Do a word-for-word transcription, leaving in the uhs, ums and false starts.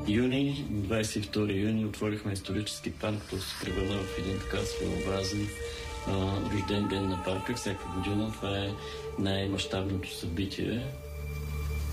юни, двадесет и втори юни, отворихме исторически парк, то се превърна в един така своеобразен а, рожден ден на парка всяка година. Това е най-мащабното събитие